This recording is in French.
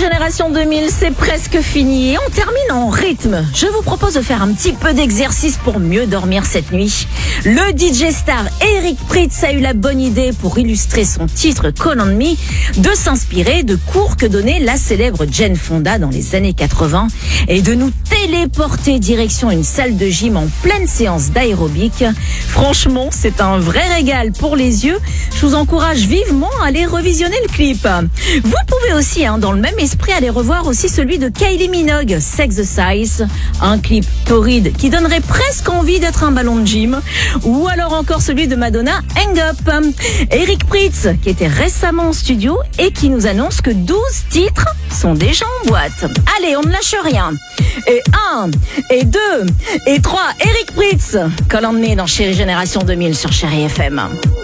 Génération 2000, c'est presque fini et on termine en rythme. Je vous propose de faire un petit peu d'exercice pour mieux dormir cette nuit. Le DJ star Eric Prydz a eu la bonne idée pour illustrer son titre Call on Me de s'inspirer de cours que donnait la célèbre Jane Fonda dans les années 80 et de nous téléporter direction une salle de gym en pleine séance d'aérobic. Franchement, c'est un vrai régal pour les yeux. Je vous encourage vivement à aller revisionner le clip. Vous pouvez aussi, dans le même esprit, aller revoir aussi celui de Kylie Minogue, Sex the Size, un clip torride qui donnerait presque envie d'être un ballon de gym, ou alors encore celui de Madonna, Hang Up. Eric Prydz, qui était récemment en studio et qui nous annonce que 12 titres sont déjà en boîte. Allez, on ne lâche rien. Et 1, et 2, et 3, Eric Prydz, Call on Me dans Chérie Génération 2000 sur Chérie FM.